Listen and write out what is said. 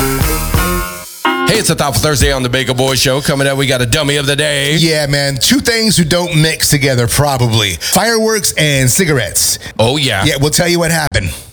Hey, it's a Thoughtful Thursday on the Bagel Boys Show. Coming up, we got a dummy of the day. Yeah, man. Two things who don't mix together, probably. Fireworks and cigarettes. Oh, yeah. Yeah, we'll tell you what happened.